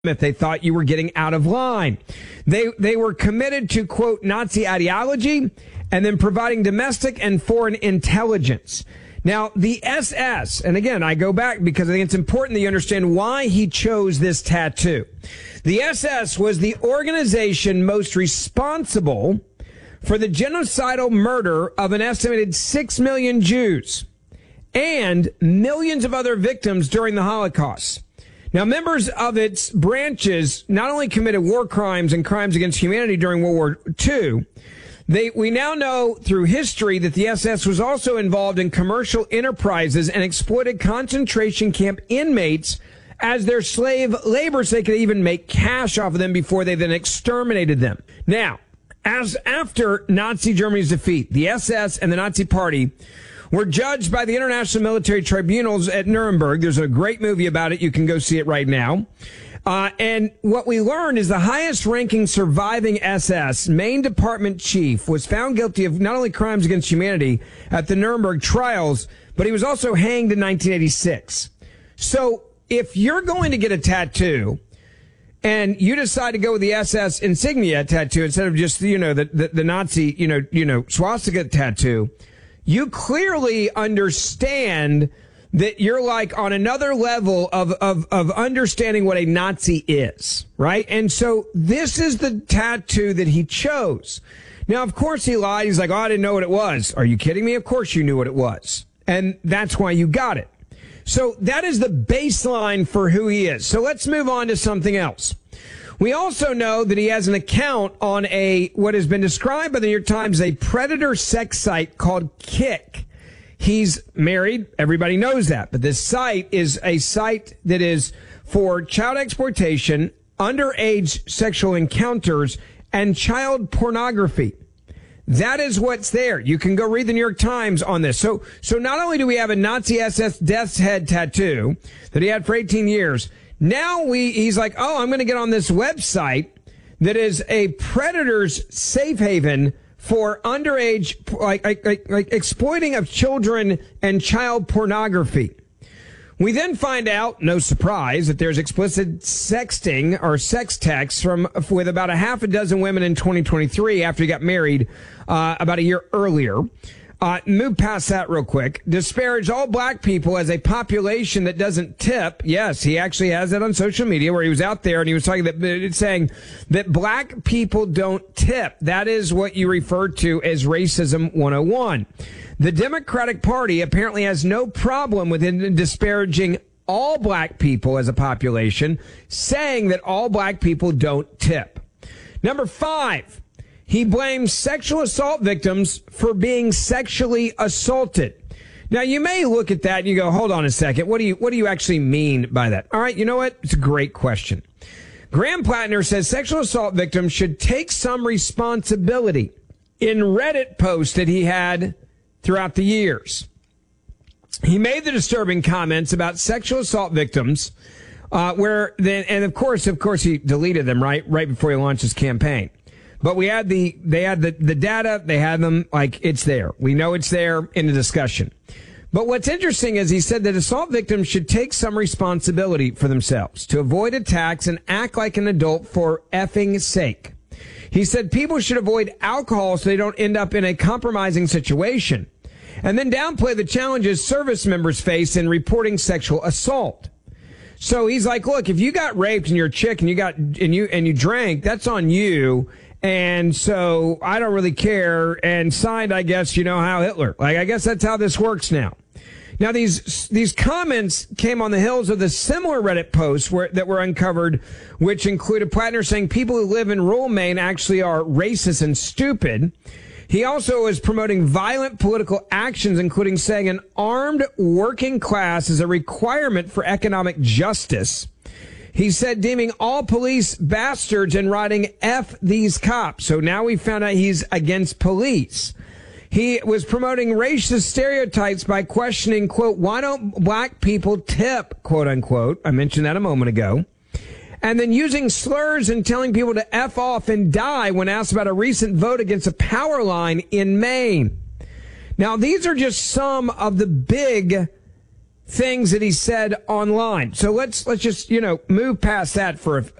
if they thought you were getting out of line. They were committed to, quote, Nazi ideology and then providing domestic and foreign intelligence. Now, the SS, and again, I go back because I think it's important that you understand why he chose this tattoo. The SS was the organization most responsible for the genocidal murder of an estimated 6 million Jews and millions of other victims during the Holocaust. Now, members of its branches not only committed war crimes and crimes against humanity during World War II, we now know through history that the SS was also involved in commercial enterprises and exploited concentration camp inmates as their slave labor so they could even make cash off of them before they then exterminated them. Now, as after Nazi Germany's defeat, the SS and the Nazi Party were judged by the International Military Tribunals at Nuremberg. There's a great movie about it. You can go see it right now. And what we learned is the highest ranking surviving SS main department chief was found guilty of not only crimes against humanity at the Nuremberg trials, but he was also hanged in 1986. So if you're going to get a tattoo and you decide to go with the SS insignia tattoo instead of just, the Nazi, swastika tattoo, you clearly understand that you're like on another level of understanding what a Nazi is, right? And so this is the tattoo that he chose. Now, of course he lied. He's like, oh, I didn't know what it was. Are you kidding me? Of course you knew what it was. And that's why you got it. So that is the baseline for who he is. So let's move on to something else. We also know that he has an account on what has been described by the New York Times as a predator sex site called Kick. He's married. Everybody knows that. But this site is a site that is for child exploitation, underage sexual encounters, and child pornography. That is what's there. You can go read the New York Times on this. So not only do we have a Nazi SS death's head tattoo that he had for 18 years, now he's like, oh, I'm going to get on this website that is a predator's safe haven for underage, like exploiting of children and child pornography. We then find out, no surprise, that there's explicit sexting or sex texts with about a half a dozen women in 2023 after he got married about a year earlier. Move past that real quick. Disparage all black people as a population that doesn't tip. Yes, he actually has that on social media where he was out there and he was saying that black people don't tip. That is what you refer to as racism 101. The Democratic Party apparently has no problem with disparaging all black people as a population, saying that all black people don't tip. Number 5. He blames sexual assault victims for being sexually assaulted. Now, you may look at that and you go, hold on a second. What do you actually mean by that? All right, you know what? It's a great question. Graham Plattner says sexual assault victims should take some responsibility in Reddit posts that he had throughout the years. He made the disturbing comments about sexual assault victims, and of course he deleted them right before he launched his campaign. But they had the data, they had them, like, it's there. We know it's there in the discussion. But what's interesting is he said that assault victims should take some responsibility for themselves to avoid attacks and act like an adult for effing sake. He said people should avoid alcohol so they don't end up in a compromising situation, and then downplay the challenges service members face in reporting sexual assault. So he's like, look, if you got raped and you're a chick and you drank, that's on you. And so I don't really care. And signed, I guess, Heil Hitler. Like, I guess that's how this works now. Now, these comments came on the heels of the similar Reddit posts that were uncovered, which included Plattner saying people who live in rural Maine actually are racist and stupid. He also is promoting violent political actions, including saying an armed working class is a requirement for economic justice. He said deeming all police bastards and writing F these cops. So now we found out he's against police. He was promoting racist stereotypes by questioning, quote, why don't black people tip, quote unquote. I mentioned that a moment ago. And then using slurs and telling people to F off and die when asked about a recent vote against a power line in Maine. Now, these are just some of the big things that he said online. So let's just, move past that for